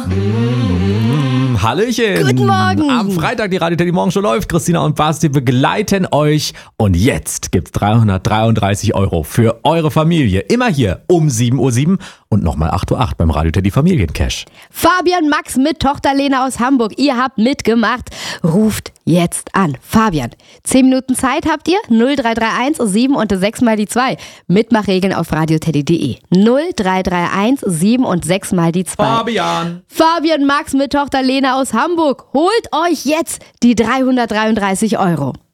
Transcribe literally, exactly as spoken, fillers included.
Mmh, Hallöchen. Guten Morgen. Am Freitag die Radio Teddy Morgenshow läuft. Christina und Basti begleiten euch. Und jetzt gibt's dreihundertdreiunddreißig Euro für eure Familie. Immer hier um sieben Uhr sieben und nochmal acht Uhr acht beim Radio Teddy Familiencash. Fabian Max mit Tochter Lena aus Hamburg. Ihr habt mitgemacht. Ruft jetzt an. Fabian, zehn Minuten Zeit habt ihr? null drei drei eins sieben und sechs mal die zwei. Mitmachregeln auf radioteddy punkt de. null drei drei eins sieben und sechs mal die zwei. Fabian. Fabian Max mit Tochter Lena aus Hamburg. Holt euch jetzt die dreihundertdreiunddreißig Euro.